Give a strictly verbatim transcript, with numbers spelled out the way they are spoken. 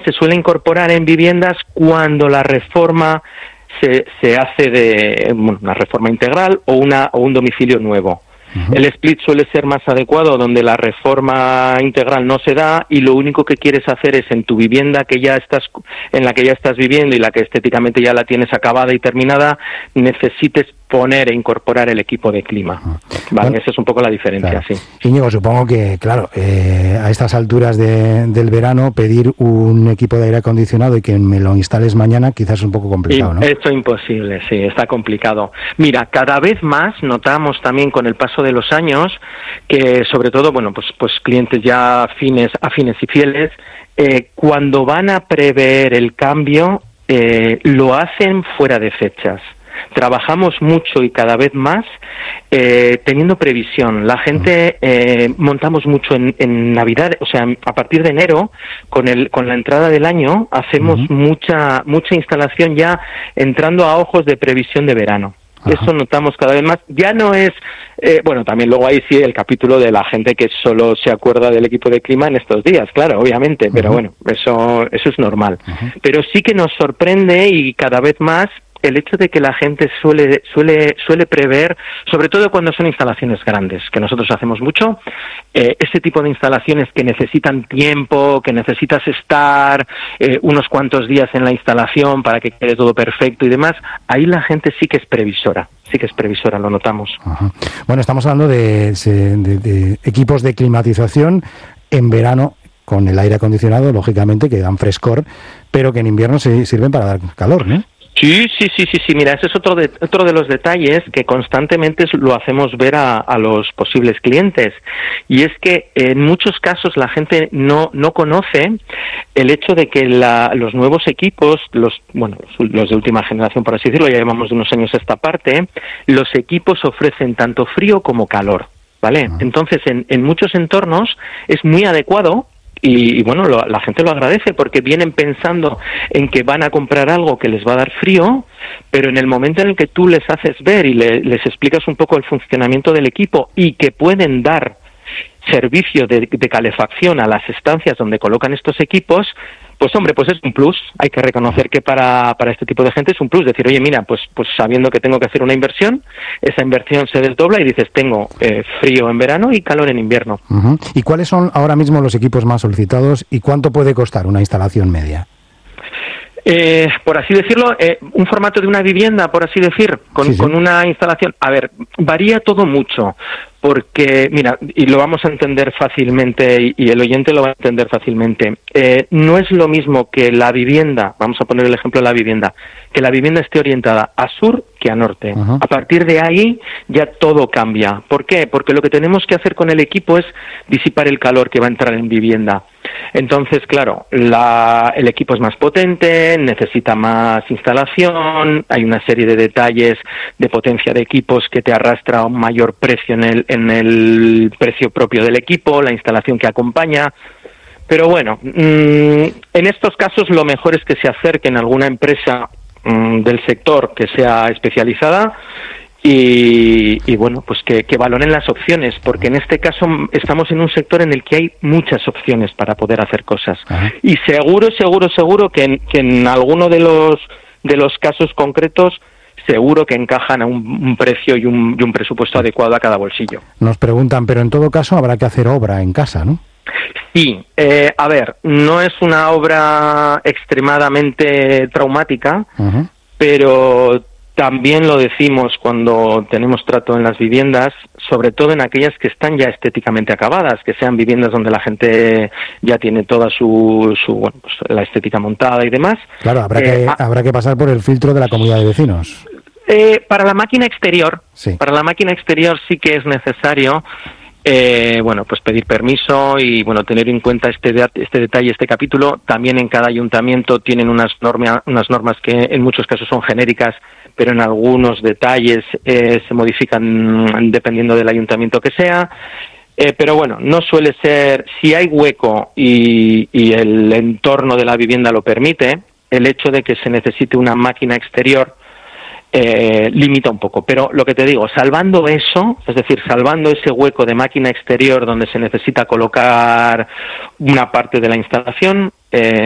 se suele incorporar en viviendas cuando la reforma se, se hace de bueno, una reforma integral o, una, o un domicilio nuevo. Uh-huh. El split suele ser más adecuado donde la reforma integral no se da y lo único que quieres hacer es en tu vivienda que ya estás en la que ya estás viviendo y la que estéticamente ya la tienes acabada y terminada, necesites poner e incorporar el equipo de clima. Vale, bueno, esa es un poco la diferencia, claro. Sí. Íñigo, supongo que, claro, eh, a estas alturas de, del verano, pedir un equipo de aire acondicionado y que me lo instales mañana quizás es un poco complicado, ¿no? Esto es imposible, sí, está complicado. Mira, cada vez más notamos también con el paso de los años que, sobre todo, bueno, pues, pues clientes ya afines, afines y fieles, eh, cuando van a prever el cambio, eh, lo hacen fuera de fechas. Trabajamos mucho y cada vez más eh, teniendo previsión. La gente eh, montamos mucho en, en Navidad, o sea, a partir de enero, con el con la entrada del año, hacemos uh-huh. mucha mucha instalación ya entrando a ojos de previsión de verano. Ajá. Eso notamos cada vez más. Ya no es, eh, bueno, también luego ahí sí el capítulo de la gente que solo se acuerda del equipo de clima en estos días, claro, obviamente, pero uh-huh. bueno, eso eso es normal. Uh-huh. Pero sí que nos sorprende y cada vez más el hecho de que la gente suele suele suele prever, sobre todo cuando son instalaciones grandes, que nosotros hacemos mucho, eh, ese tipo de instalaciones que necesitan tiempo, que necesitas estar eh, unos cuantos días en la instalación para que quede todo perfecto y demás, ahí la gente sí que es previsora, sí que es previsora, lo notamos. Ajá. Bueno, estamos hablando de, de, de equipos de climatización en verano, con el aire acondicionado, lógicamente, que dan frescor, pero que en invierno se sirven para dar calor, ¿no? Sí, sí, sí, sí, sí. Mira, ese es otro de otro de los detalles que constantemente lo hacemos ver a, a los posibles clientes, y es que en muchos casos la gente no no conoce el hecho de que la, los nuevos equipos, los bueno, los de última generación, por así decirlo, ya llevamos de unos años a esta parte, los equipos ofrecen tanto frío como calor, ¿vale? Entonces, en, en muchos entornos es muy adecuado. Y, y bueno, lo, la gente lo agradece porque vienen pensando en que van a comprar algo que les va a dar frío, pero en el momento en el que tú les haces ver y le, les explicas un poco el funcionamiento del equipo y que pueden dar servicio de, de calefacción a las estancias donde colocan estos equipos, pues hombre, pues es un plus. Hay que reconocer que para, para este tipo de gente es un plus, decir, oye, mira, pues pues sabiendo que tengo que hacer una inversión, esa inversión se desdobla y dices, tengo eh, frío en verano y calor en invierno. Uh-huh. ¿Y cuáles son ahora mismo los equipos más solicitados y cuánto puede costar una instalación media? Eh, por así decirlo, eh, un formato de una vivienda, por así decir, con, sí, sí. con una instalación. A ver, varía todo mucho, porque, mira, y lo vamos a entender fácilmente, y, y el oyente lo va a entender fácilmente. Eh, no es lo mismo que la vivienda, vamos a poner el ejemplo de la vivienda, que la vivienda esté orientada a sur que a norte. Uh-huh. A partir de ahí ya todo cambia. ¿Por qué? Porque lo que tenemos que hacer con el equipo es disipar el calor que va a entrar en vivienda. Entonces, claro, la, el equipo es más potente, necesita más instalación, hay una serie de detalles de potencia de equipos que te arrastra a un mayor precio en el, en el precio propio del equipo, la instalación que acompaña. Pero bueno, mmm, en estos casos lo mejor es que se acerquen a alguna empresa mmm, del sector que sea especializada. Y, y bueno, pues que, que valoren las opciones, porque en este caso estamos en un sector en el que hay muchas opciones para poder hacer cosas. Ajá. Y seguro, seguro, seguro que en, que en alguno de los de los casos concretos seguro que encajan a un, un precio y un, y un presupuesto adecuado a cada bolsillo. Nos preguntan, pero en todo caso habrá que hacer obra en casa, ¿no? Sí, eh, a ver, no es una obra extremadamente traumática, uh-huh. pero también lo decimos cuando tenemos trato en las viviendas, sobre todo en aquellas que están ya estéticamente acabadas, que sean viviendas donde la gente ya tiene toda su, su bueno, pues la estética montada y demás. Claro, habrá, eh, que, habrá que pasar por el filtro de la comunidad de vecinos. Eh, para la máquina exterior, sí. para la máquina exterior sí que es necesario Eh, bueno, pues pedir permiso y bueno tener en cuenta este de, este detalle, este capítulo. También en cada ayuntamiento tienen unas normas, unas normas que en muchos casos son genéricas, pero en algunos detalles eh, se modifican dependiendo del ayuntamiento que sea. Eh, pero bueno, no suele ser, si hay hueco y, y el entorno de la vivienda lo permite, el hecho de que se necesite una máquina exterior Eh, limita un poco, pero lo que te digo, salvando eso, es decir, salvando ese hueco de máquina exterior donde se necesita colocar una parte de la instalación, eh,